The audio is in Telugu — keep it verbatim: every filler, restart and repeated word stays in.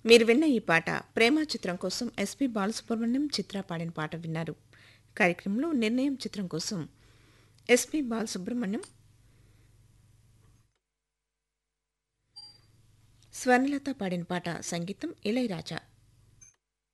మీరు విన్న ఈ పాట ప్రేమ చిత్రం కోసం ఎస్పి బాలసుబ్రహ్మణ్యం చిత్ర పాడిన పాట విన్నారు. కార్యక్రమంలో నిర్ణయం చిత్రం కోసం ఎస్పి బాలసుబ్రహ్మణ్యం, స్వర్ణలత పాడిన పాట సంగీతం ఇళయరాజా.